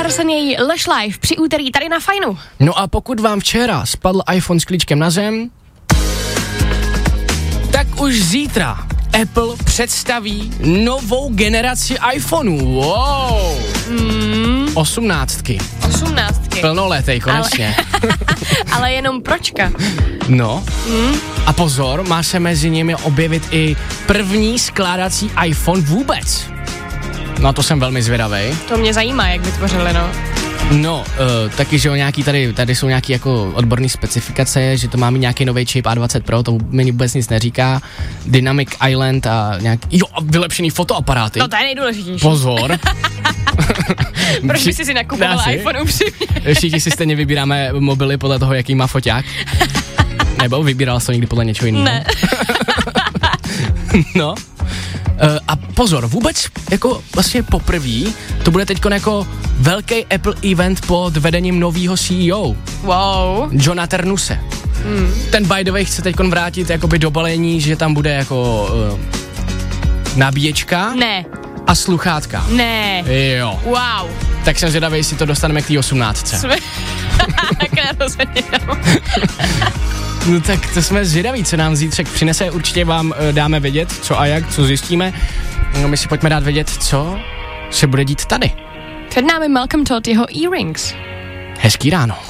nejzatraceněji Lush Live při úterý tady na Fajnu. No a pokud vám včera spadl iPhone s klíčkem na zem, tak už zítra Apple představí novou generaci iPhoneů. Wow! 18. Plnoletej, konečně. Ale jenom pročka. No. A pozor, má se mezi nimi objevit i první skládací iPhone vůbec. No to jsem velmi zvědavej. To mě zajímá, jak vytvořili, no. No, taky, že nějaký tady jsou nějaký jako odborné specifikace, že to má mít nějaký nový čip A20 Pro, to mi vůbec nic neříká. Dynamic Island a nějaký, a vylepšený fotoaparáty. No to je nejdůležitější. Pozor. Proč by si nakupoval iPhone upřímně? Všichni si stejně vybíráme mobily podle toho, jaký má foťák. Nebo vybíral jsi to někdy podle něčeho jiného? Ne. No. A pozor, vůbec jako vlastně poprvé to bude teďko jako velký Apple event pod vedením novýho CEO. Wow. Johna Ternuse. Ten by the way chce teďkon vrátit jakoby do balení, že tam bude jako nabíječka. Ne. A sluchátka. Ne. Jo. Wow. Tak jsem zvědavý, jestli to dostaneme k té 18. No tak to jsme zvědaví, co nám zítřek přinese. Určitě vám dáme vědět, co a jak, co zjistíme. No my si pojďme dát vědět, co se bude dít tady. Před námi Malcolm Todd, jeho Earrings. Hezký ráno.